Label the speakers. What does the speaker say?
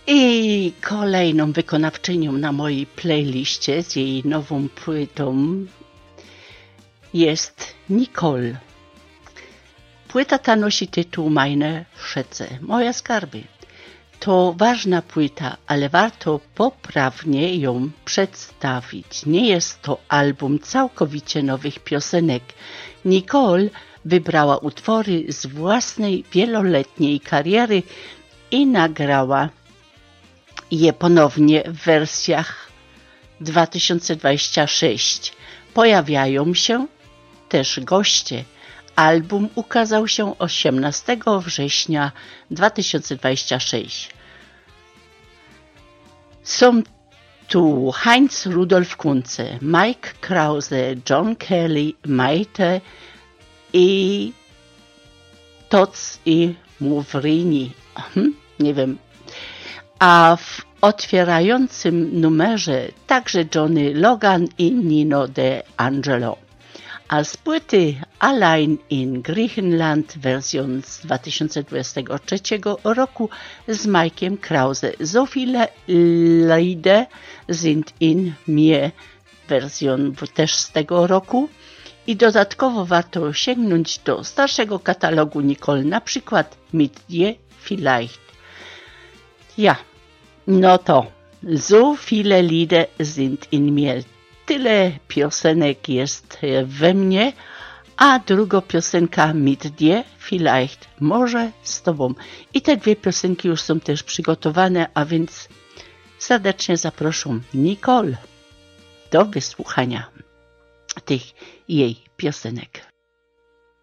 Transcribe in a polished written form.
Speaker 1: I kolejną wykonawczynią na mojej playliście z jej nową płytą jest Nicole. Płyta ta nosi tytuł Meine Schätze, moje skarby. To ważna płyta, ale warto poprawnie ją przedstawić. Nie jest to album całkowicie nowych piosenek. Nicole wybrała utwory z własnej wieloletniej kariery i nagrała je ponownie w wersjach 2026. Pojawiają się też goście. Album ukazał się 18 września 2026. Są tu Heinz Rudolf Kunze, Mike Krause, John Kelly, Maite i Tots i Muvrini. Nie wiem. A w otwierającym numerze także Johnny Logan i Nino De Angelo. A z płyty Allein in Griechenland wersją z 2023 roku z Mike'iem Krause. So viele Lieder sind in mir wersją też z tego roku. I dodatkowo warto sięgnąć do starszego katalogu Nicole, na przykład Mit dir vielleicht. Ja, no to so viele Lieder sind in mir. Tyle piosenek jest we mnie, a druga piosenka Mit dir vielleicht, może z tobą. I te dwie piosenki już są też przygotowane, a więc serdecznie zapraszam Nicole do wysłuchania tych jej piosenek.